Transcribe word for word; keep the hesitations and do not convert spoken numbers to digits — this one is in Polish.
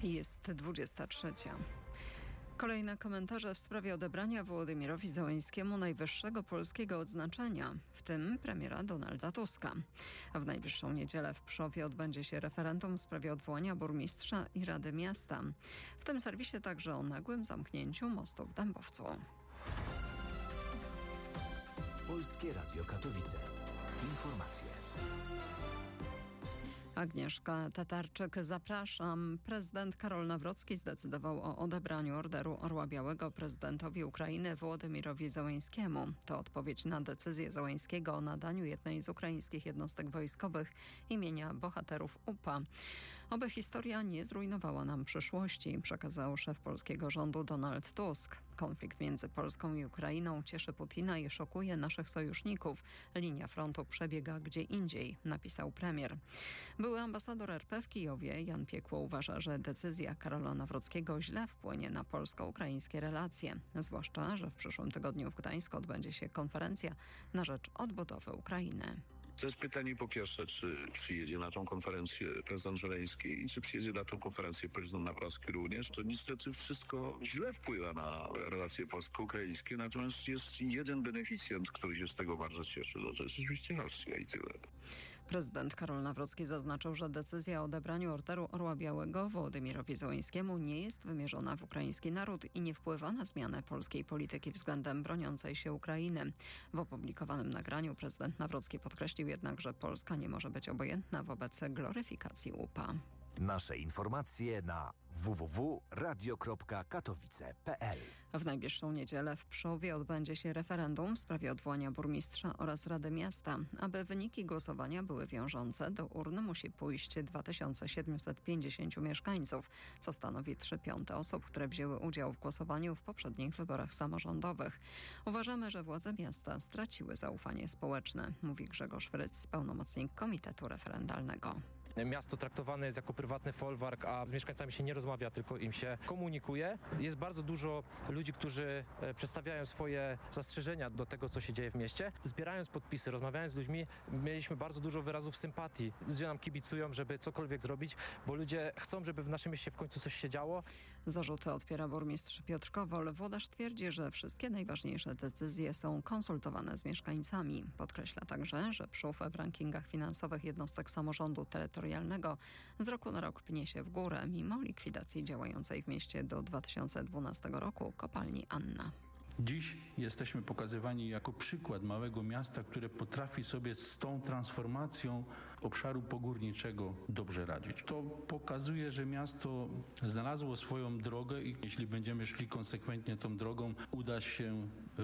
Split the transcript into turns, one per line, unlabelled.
Jest dwudziesta trzecia. Kolejne komentarze w sprawie odebrania Wołodymyrowi Zełenskiemu najwyższego polskiego odznaczenia, w tym premiera Donalda Tuska. W najbliższą niedzielę w Pszowie odbędzie się referendum w sprawie odwołania burmistrza i Rady Miasta. W tym serwisie także o nagłym zamknięciu mostu w Dębowcu.
Polskie Radio Katowice. Informacje.
Agnieszka Tatarczyk, zapraszam. Prezydent Karol Nawrocki zdecydował o odebraniu Orderu Orła Białego prezydentowi Ukrainy Wołodymyrowi Zełenskiemu. To odpowiedź na decyzję Zełenskiego o nadaniu jednej z ukraińskich jednostek wojskowych imienia bohaterów U P A. Oby historia nie zrujnowała nam przyszłości, przekazał szef polskiego rządu Donald Tusk. Konflikt między Polską i Ukrainą cieszy Putina i szokuje naszych sojuszników. Linia frontu przebiega gdzie indziej, napisał premier. Były ambasador R P w Kijowie Jan Piekło uważa, że decyzja Karola Nawrockiego źle wpłynie na polsko-ukraińskie relacje. Zwłaszcza, że w przyszłym tygodniu w Gdańsku odbędzie się konferencja na rzecz odbudowy Ukrainy.
To jest pytanie po pierwsze, czy przyjedzie na tą konferencję prezydent Żeleński i czy przyjedzie na tą konferencję prezydent Nawrocki również. To niestety wszystko źle wpływa na relacje polsko-ukraińskie, natomiast jest jeden beneficjent, który się z tego bardzo cieszy. No to jest oczywiście Rosja i tyle.
Prezydent Karol Nawrocki zaznaczył, że decyzja o odebraniu Orderu Orła Białego Wołodymyrowi Zełenskiemu nie jest wymierzona w ukraiński naród i nie wpływa na zmianę polskiej polityki względem broniącej się Ukrainy. W opublikowanym nagraniu prezydent Nawrocki podkreślił jednak, że Polska nie może być obojętna wobec gloryfikacji U P A.
Nasze informacje na w w w kropka radio kropka katowice kropka p l.
W najbliższą niedzielę w Pszowie odbędzie się referendum w sprawie odwołania burmistrza oraz Rady Miasta. Aby wyniki głosowania były wiążące, do urn musi pójść dwa tysiące siedemset pięćdziesiąt mieszkańców, co stanowi trzy piąte osób, które wzięły udział w głosowaniu w poprzednich wyborach samorządowych. Uważamy, że władze miasta straciły zaufanie społeczne, mówi Grzegorz Fryc, pełnomocnik Komitetu Referendalnego.
Miasto traktowane jest jako prywatny folwark, a z mieszkańcami się nie rozmawia, tylko im się komunikuje. Jest bardzo dużo ludzi, którzy przedstawiają swoje zastrzeżenia do tego, co się dzieje w mieście. Zbierając podpisy, rozmawiając z ludźmi, mieliśmy bardzo dużo wyrazów sympatii. Ludzie nam kibicują, żeby cokolwiek zrobić, bo ludzie chcą, żeby w naszym mieście w końcu coś się działo.
Zarzuty odpiera burmistrz Piotr Kowol. Włodarz twierdzi, że wszystkie najważniejsze decyzje są konsultowane z mieszkańcami. Podkreśla także, że Pszów w rankingach finansowych jednostek samorządu terytorialnego z roku na rok pnie się w górę, mimo likwidacji działającej w mieście do dwa tysiące dwunastego roku kopalni Anna.
Dziś jesteśmy pokazywani jako przykład małego miasta, które potrafi sobie z tą transformacją obszaru pogórniczego dobrze radzić. To pokazuje, że miasto znalazło swoją drogę i jeśli będziemy szli konsekwentnie tą drogą, uda się